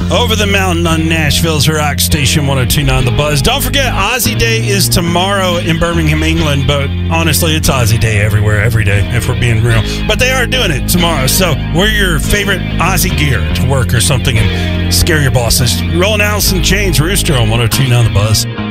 Over the mountain on Nashville's rock station 102.9 The Buzz. Don't forget, Aussie Day is tomorrow in Birmingham, England, but honestly, it's Aussie Day everywhere, every day, if we're being real. But they are doing it tomorrow, so wear your favorite Aussie gear to work or something and scare your bosses. Rolling Alice in Chains, Rooster on 102.9 The Buzz.